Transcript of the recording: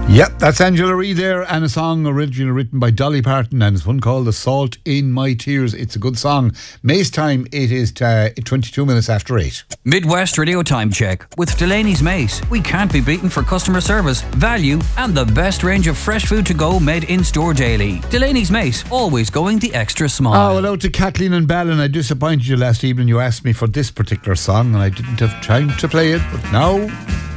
Yep, that's Angela Reid there, and a song originally written by Dolly Parton, and it's one called The Salt in My Tears. It's a good song. May's time, it is 22 minutes after 8. Midwest Radio Time Check with Delaney's Mace. We can't be beaten for customer service, value, and the best range of fresh food to go made in store daily. Delaney's Mace, always going the extra smile. Oh, hello to Kathleen and Ballin. I disappointed you last evening. You asked me for this particular song, and I didn't have time to play it, but now